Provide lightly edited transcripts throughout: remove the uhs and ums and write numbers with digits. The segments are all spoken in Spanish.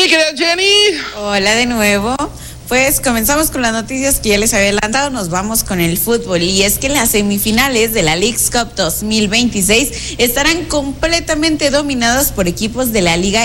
Mi querida Jenny. Hola de nuevo. Pues comenzamos con las noticias que ya les había adelantado, nos vamos con el fútbol y es que las semifinales de la Leagues Cup 2026 estarán completamente dominadas por equipos de la Liga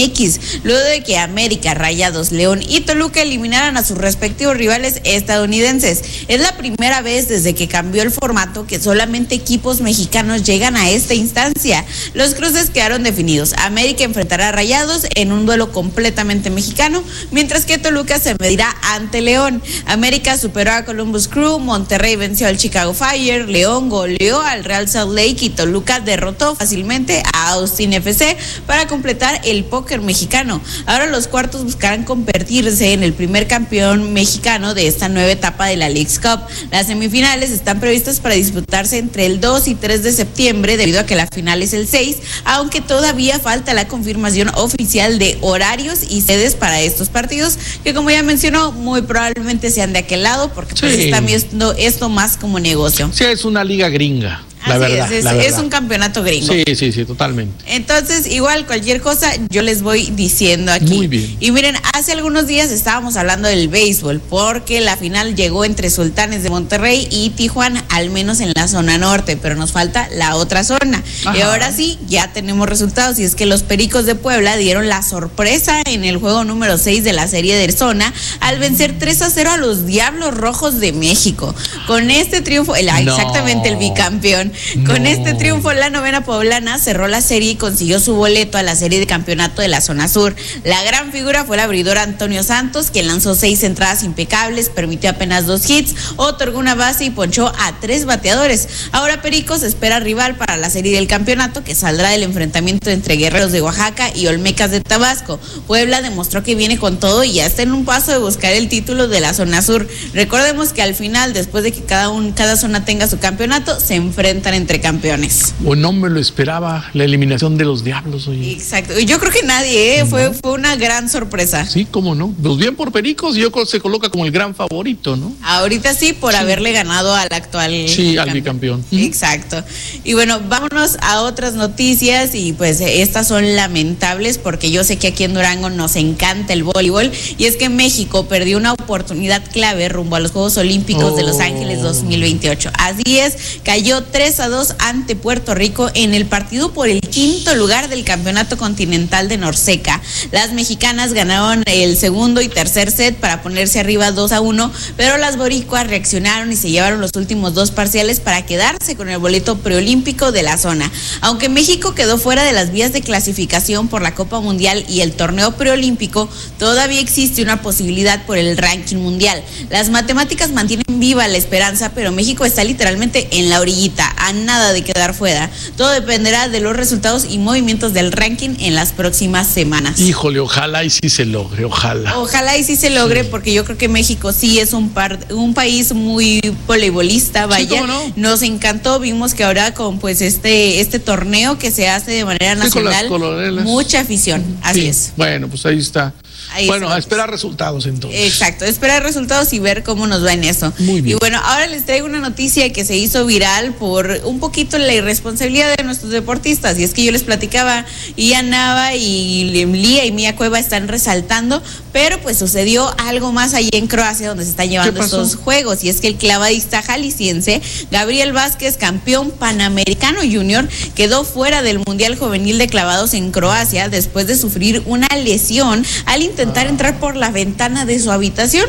MX, luego de que América, Rayados, León y Toluca eliminaran a sus respectivos rivales estadounidenses. Es la primera vez desde que cambió el formato que solamente equipos mexicanos llegan a esta instancia. Los cruces quedaron definidos. América enfrentará a Rayados en un duelo completamente mexicano, mientras que Toluca se medirá ante León. América superó a Columbus Crew, Monterrey venció al Chicago Fire, León goleó al Real Salt Lake y Toluca derrotó fácilmente a Austin FC para completar el póker mexicano. Ahora los cuartos buscarán convertirse en el primer campeón mexicano de esta nueva etapa de la Leagues Cup. Las semifinales están previstas para disputarse entre el 2 y 3 de septiembre debido a que la final es el 6, aunque todavía falta la confirmación oficial de horarios y sedes para estos partidos, que como ya mencionó, muy probablemente sean de aquel lado, porque pues están viendo esto más como negocio. Sí, es una liga gringa. La verdad. Es un campeonato gringo. Sí, totalmente. Entonces, igual, cualquier cosa, yo les voy diciendo aquí. Muy bien. Y miren, hace algunos días estábamos hablando del béisbol, porque la final llegó entre Sultanes de Monterrey y Tijuana, al menos en la zona norte, pero nos falta la otra zona. Ajá. Y ahora sí, ya tenemos resultados, y es que los Pericos de Puebla dieron la sorpresa en el juego número 6 de la serie de zona, al vencer 3-0 a los Diablos Rojos de México. Con este triunfo, exactamente el bicampeón. Con este triunfo, la novena poblana cerró la serie y consiguió su boleto a la serie de campeonato de la zona sur. La gran figura fue el abridor Antonio Santos, quien lanzó 6 entradas impecables, permitió apenas 2 hits, otorgó una base y ponchó a 3 bateadores. Ahora Pericos espera rival para la serie del campeonato, que saldrá del enfrentamiento entre Guerreros de Oaxaca y Olmecas de Tabasco. Puebla demostró que viene con todo y ya está en un paso de buscar el título de la zona sur. Recordemos que al final, después de que cada zona tenga su campeonato, se enfrentan entre campeones. O no me lo esperaba, la eliminación de los Diablos, oye. Exacto, y yo creo que nadie, fue una gran sorpresa. Sí, cómo no. Pues bien por Pericos, yo creo que se coloca como el gran favorito, ¿no? Ahorita sí, por haberle ganado al actual al bicampeón. Exacto. Y bueno, vámonos a otras noticias, y pues estas son lamentables, porque yo sé que aquí en Durango nos encanta el voleibol, y es que México perdió una oportunidad clave rumbo a los Juegos Olímpicos de Los Ángeles 2028. Así es, cayó 3-2 ante Puerto Rico en el partido por el 5º lugar del Campeonato Continental de Norseca. Las mexicanas ganaron el segundo y tercer set para ponerse arriba 2-1, pero las boricuas reaccionaron y se llevaron los últimos 2 parciales para quedarse con el boleto preolímpico de la zona. Aunque México quedó fuera de las vías de clasificación por la Copa Mundial y el torneo preolímpico, todavía existe una posibilidad por el ranking mundial. Las matemáticas mantienen viva la esperanza, pero México está literalmente en la orillita, a nada de quedar fuera. Todo dependerá de los resultados y movimientos del ranking en las próximas semanas. Híjole, ojalá y sí se logre, ojalá. Ojalá y sí se logre, porque yo creo que México sí es un país muy voleibolista, vaya. Sí, ¿cómo no? Nos encantó, vimos que ahora con pues este torneo que se hace de manera nacional, mucha afición, así es. Bueno, pues ahí está. A esperar resultados entonces. Exacto, esperar resultados y ver cómo nos va en eso. Muy bien. Y bueno, ahora les traigo una noticia que se hizo viral por un poquito la irresponsabilidad de nuestros deportistas. Y es que yo les platicaba, Ian Nava y Lía y Mía Cueva están resaltando, pero pues sucedió algo más allí en Croacia, donde se están llevando estos juegos. Y es que el clavadista jalisciense Gabriel Vázquez, campeón panamericano junior, quedó fuera del Mundial Juvenil de Clavados en Croacia después de sufrir una lesión al intentar entrar por la ventana de su habitación.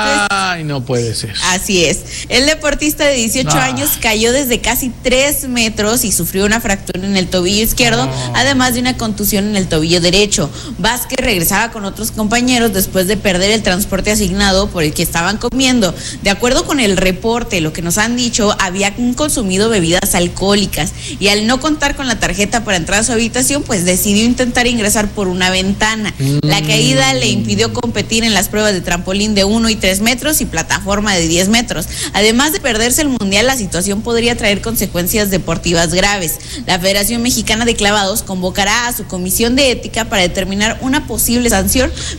Ay, no puede ser. Así es. El deportista de 18 años cayó desde casi 3 metros y sufrió una fractura en el tobillo izquierdo, además de una contusión en el tobillo derecho. Vázquez regresaba con otros compañeros después de perder el transporte asignado por el que estaban comiendo. De acuerdo con el reporte, lo que nos han dicho, habían consumido bebidas alcohólicas y al no contar con la tarjeta para entrar a su habitación, pues decidió intentar ingresar por una ventana. La caída le impidió competir en las pruebas de trampolín de 1 y 3 metros y plataforma de 10 metros. Además de perderse el mundial, la situación podría traer consecuencias deportivas graves. La Federación Mexicana de Clavados convocará a su comisión de ética para determinar una posible sanción, mientras que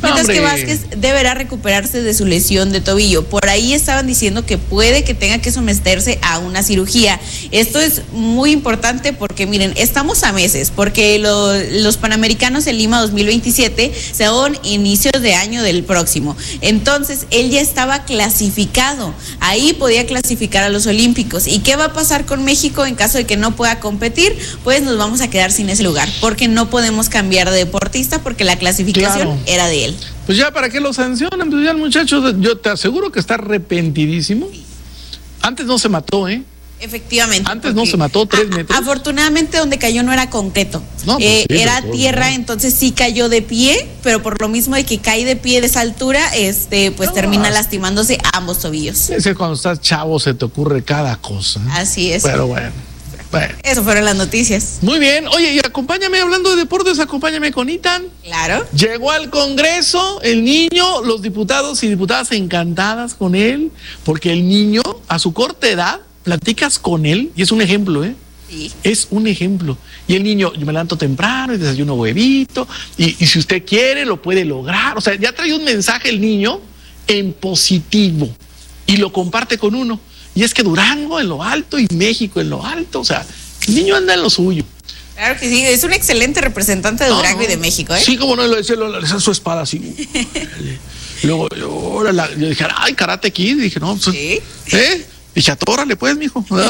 Vázquez deberá recuperarse de su lesión de tobillo. Por ahí estaban diciendo que puede que tenga que someterse a una cirugía. Esto es muy importante porque miren, estamos a meses, porque los Panamericanos en Lima 2027 son inicios de año del próximo. Entonces, él ya estaba clasificado. Ahí podía clasificar a los Olímpicos. ¿Y qué va a pasar con México en caso de que no pueda competir? Pues nos vamos a quedar sin ese lugar, porque no podemos cambiar de deportista porque la clasificación era de él. Pues ya, ¿para qué lo sancionan? Pues ya el muchacho, yo te aseguro que está arrepentidísimo. Sí. Antes no se mató, ¿eh? Efectivamente. Antes no se mató 3 metros. Afortunadamente donde cayó no era concreto, no, pues sí, era tierra, ¿no? Entonces sí cayó de pie, pero por lo mismo de que cae de pie de esa altura, pues termina lastimándose ambos tobillos. Es que cuando estás chavo se te ocurre cada cosa. Así es. Pero bueno. Eso fueron las noticias. Muy bien. Oye, y acompáñame, hablando de deportes, acompáñame con Ethan. Claro. Llegó al Congreso el niño, los diputados y diputadas encantadas con él, porque el niño, a su corta edad, platicas con él, y es un ejemplo, ¿eh? Sí. Es un ejemplo. Y el niño, yo me levanto temprano y desayuno huevito, y si usted quiere, lo puede lograr. O sea, ya trae un mensaje el niño en positivo, y lo comparte con uno. Y es que Durango en lo alto y México en lo alto, o sea, el niño anda en lo suyo. Claro que sí, es un excelente representante de Durango y de México, ¿eh? Sí, como no, le decía su espada así. Luego yo dije, ay, Karate Kid, dije, no, pues, ¿sí? Dije, atórale pues, mijo. Pues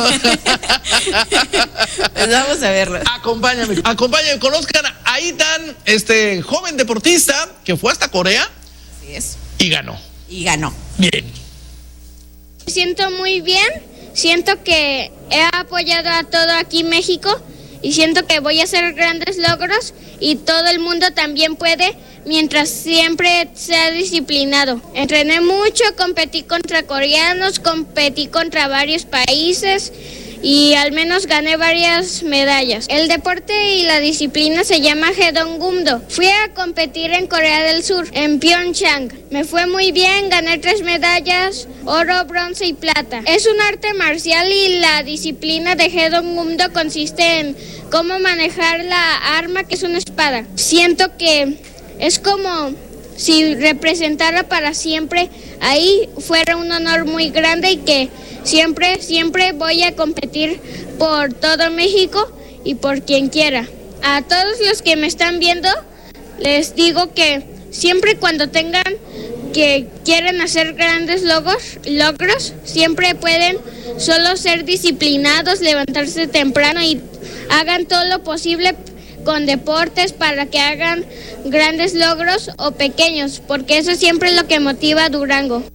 vamos a verlo. Acompáñame, conozcan a Ethan, joven deportista que fue hasta Corea. Así es. Y ganó. Bien. Me siento muy bien, siento que he apoyado a todo aquí México y siento que voy a hacer grandes logros y todo el mundo también puede mientras siempre sea disciplinado. Entrené mucho, competí contra coreanos, competí contra varios países y al menos gané varias medallas. El deporte y la disciplina se llama Hedongumdo. Fui a competir en Corea del Sur, en Pyeongchang. Me fue muy bien, gané 3 medallas, oro, bronce y plata. Es un arte marcial y la disciplina de Hedongumdo consiste en cómo manejar la arma, que es una espada. Siento que es como si representara para siempre ahí, fuera un honor muy grande y que siempre voy a competir por todo México y por quien quiera. A todos los que me están viendo, les digo que siempre cuando tengan que quieren hacer grandes logros, siempre pueden solo ser disciplinados, levantarse temprano y hagan todo lo posible con deportes para que hagan grandes logros o pequeños, porque eso siempre es lo que motiva a Durango.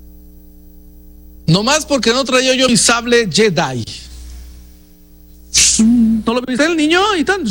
Nomás porque no traía yo mi sable Jedi. ¿No lo viste el niño? Ethan.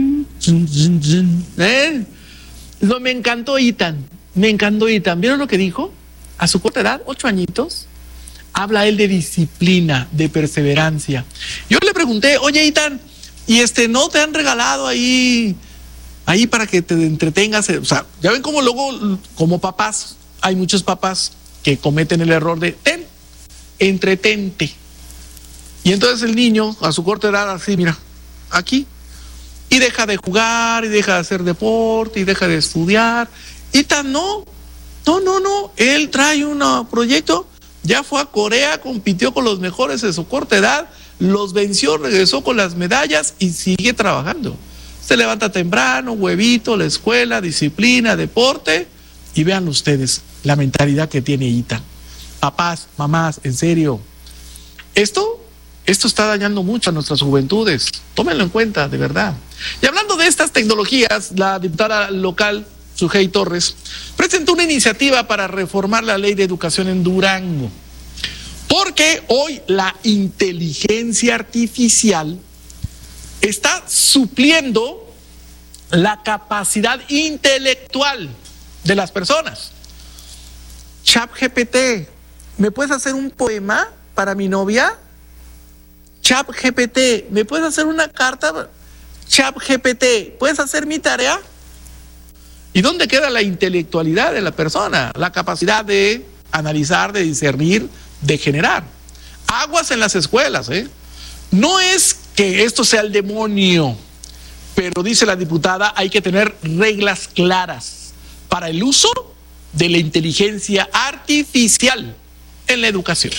No, me encantó Ethan. ¿Vieron lo que dijo? A su corta edad, 8 añitos, habla él de disciplina, de perseverancia. Yo le pregunté, oye Ethan, ¿y no te han regalado ahí para que te entretengas? O sea, ya ven cómo luego, como papás, hay muchos papás que cometen el error de entretente. Y entonces el niño, a su corta edad, así, mira, aquí, y deja de jugar, y deja de hacer deporte, y deja de estudiar. Y no, él trae un proyecto, ya fue a Corea, compitió con los mejores de su corta edad, los venció, regresó con las medallas y sigue trabajando. Se levanta temprano, huevito, la escuela, disciplina, deporte, y vean ustedes la mentalidad que tiene Ethan. Papás, mamás, en serio, esto está dañando mucho a nuestras juventudes. Tómenlo en cuenta, de verdad. Y hablando de estas tecnologías, la diputada local, Sujei Torres, presentó una iniciativa para reformar la ley de educación en Durango. Porque hoy la inteligencia artificial está supliendo la capacidad intelectual de las personas. ChatGPT, ¿me puedes hacer un poema para mi novia? ChatGPT, ¿me puedes hacer una carta? ChatGPT, ¿puedes hacer mi tarea? ¿Y dónde queda la intelectualidad de la persona? La capacidad de analizar, de discernir, de generar. Aguas en las escuelas, ¿eh? No es que esto sea el demonio, pero dice la diputada, hay que tener reglas claras para el uso de la inteligencia artificial en la educación.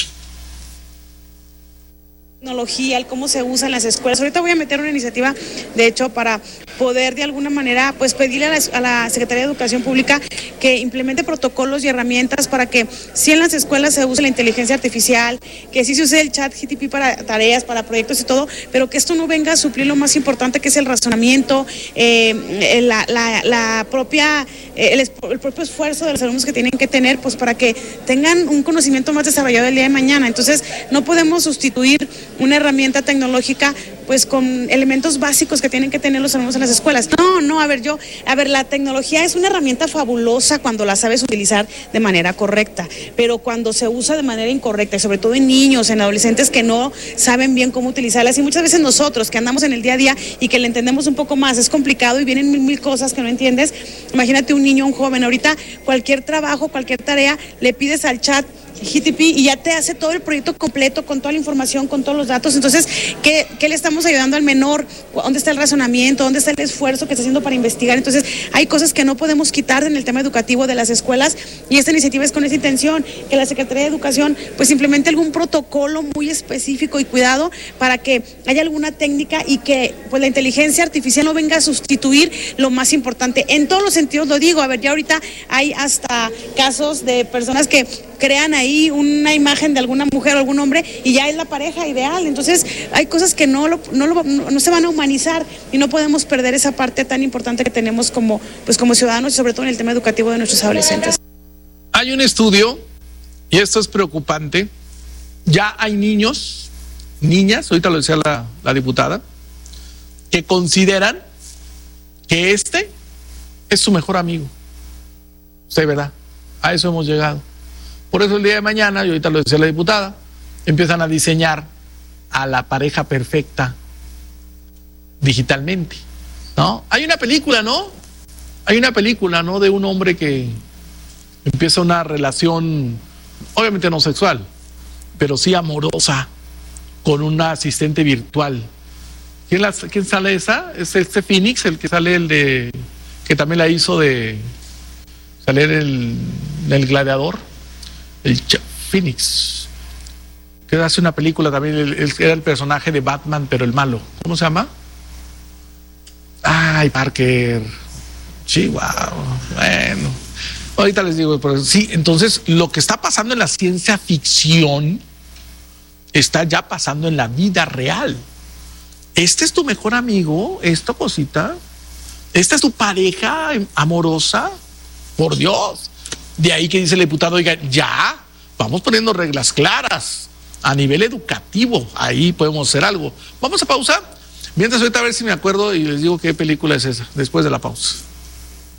Tecnología, el cómo se usa en las escuelas. Ahorita voy a meter una iniciativa, de hecho, para poder de alguna manera pues pedirle a la Secretaría de Educación Pública que implemente protocolos y herramientas para que sí en las escuelas se use la inteligencia artificial, que sí se use el chat GTP para tareas, para proyectos y todo, pero que esto no venga a suplir lo más importante, que es el razonamiento, el propio esfuerzo de los alumnos que tienen que tener, pues para que tengan un conocimiento más desarrollado el día de mañana. Entonces no podemos sustituir una herramienta tecnológica pues con elementos básicos que tienen que tener los alumnos en las escuelas. La tecnología es una herramienta fabulosa cuando la sabes utilizar de manera correcta, pero cuando se usa de manera incorrecta, y sobre todo en niños, en adolescentes que no saben bien cómo utilizarlas, y muchas veces nosotros que andamos en el día a día y que le entendemos un poco más, es complicado y vienen mil cosas que no entiendes. Imagínate un niño, un joven, ahorita cualquier trabajo, cualquier tarea, le pides al chat GTP y ya te hace todo el proyecto completo con toda la información, con todos los datos. Entonces, ¿qué le estamos ayudando al menor? ¿Dónde está el razonamiento? ¿Dónde está el esfuerzo que está haciendo para investigar? Entonces, hay cosas que no podemos quitar en el tema educativo de las escuelas, y esta iniciativa es con esa intención, que la Secretaría de Educación pues implemente algún protocolo muy específico y cuidado para que haya alguna técnica y que pues la inteligencia artificial no venga a sustituir lo más importante. En todos los sentidos lo digo. A ver, ya ahorita hay hasta casos de personas que crean ahí una imagen de alguna mujer o algún hombre y ya es la pareja ideal. Entonces hay cosas que no se van a humanizar, y no podemos perder esa parte tan importante que tenemos como ciudadanos, y sobre todo en el tema educativo de nuestros adolescentes. Hay un estudio, y esto es preocupante, ya hay niños, niñas, ahorita lo decía la diputada, que consideran que este es su mejor amigo. Sí, ¿verdad? A eso hemos llegado. Por eso el día de mañana, y ahorita lo decía la diputada, empiezan a diseñar a la pareja perfecta digitalmente, ¿no? Hay una película, ¿no? Hay una película, ¿no? De un hombre que empieza una relación, obviamente no sexual, pero sí amorosa, con una asistente virtual. ¿Quién sale esa? Es este Phoenix, el que sale que también la hizo de salir el Gladiador. El Phoenix, que hace una película también, era el personaje de Batman, pero el malo. ¿Cómo se llama? Ay, Parker. Chihuahua. Bueno, ahorita les digo, pero sí, entonces lo que está pasando en la ciencia ficción está ya pasando en la vida real. Este es tu mejor amigo, esta cosita, esta es tu pareja amorosa, por Dios. De ahí que dice el diputado, oiga, ya, vamos poniendo reglas claras a nivel educativo, ahí podemos hacer algo. Vamos a pausa, mientras ahorita a ver si me acuerdo y les digo qué película es esa, después de la pausa.